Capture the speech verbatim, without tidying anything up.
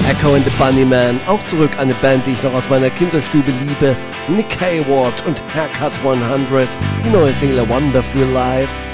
Echo and the Bunnymen, auch zurück eine Band, die ich noch aus meiner Kinderstube liebe. Nick Hayward und Haircut hundert, die neue Single Wonderful Life.